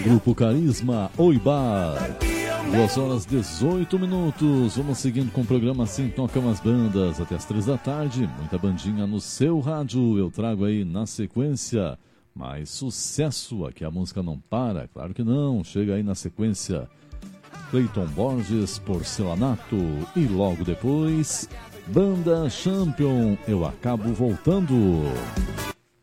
Grupo Carisma, Oi Bar. 2h18. Vamos seguindo com o programa Assim Tocam as Bandas até as 3 da tarde. Muita bandinha no seu rádio. Eu trago aí na sequência mais sucesso. Aqui a música não para, claro que não. Chega aí na sequência Cleiton Borges, Porcelanato. E logo depois Banda Champion, Eu Acabo Voltando.